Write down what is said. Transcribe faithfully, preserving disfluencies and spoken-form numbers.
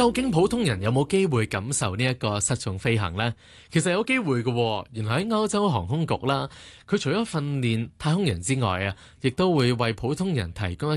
究竟普通人有冇機會感受呢一個失重飛行呢？其實有機會嘅，原來喺歐洲航空局啦，佢除咗訓練太空人之外啊，亦都會為普通人提供一